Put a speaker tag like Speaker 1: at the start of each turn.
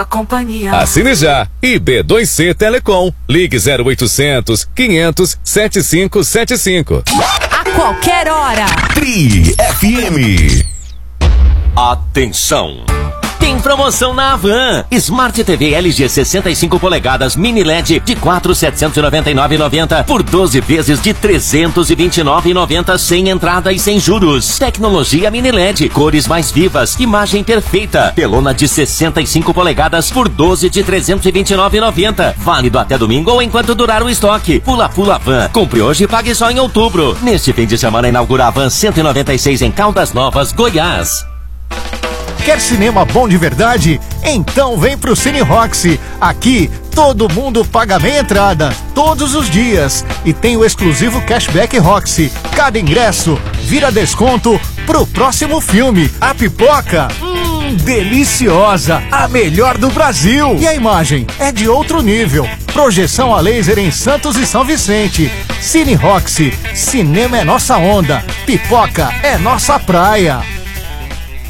Speaker 1: A companhia.
Speaker 2: Assine já. E B2C Telecom. Ligue 0800 500 7575.
Speaker 3: A qualquer hora.
Speaker 4: Tri FM.
Speaker 5: Atenção! Tem promoção na Havan. Smart TV LG 65 polegadas mini LED de 4.799,90 por 12 vezes de 329,90 sem entrada e sem juros. Tecnologia mini LED, cores mais vivas, imagem perfeita. Telona de 65 polegadas por 12 de 329,90. Válido até domingo ou enquanto durar o estoque. Pula Havan. Compre hoje e pague só em outubro. Neste fim de semana inaugura a Havan 196 em Caldas Novas, Goiás.
Speaker 6: Quer cinema bom de verdade? Então vem pro Cine Roxy. Aqui, todo mundo paga meia entrada, todos os dias. E tem o exclusivo Cashback Roxy. Cada ingresso vira desconto pro próximo filme. A pipoca, deliciosa, a melhor do Brasil. E a imagem é de outro nível. Projeção a laser em Santos e São Vicente. Cine Roxy, cinema é nossa onda, pipoca é nossa praia.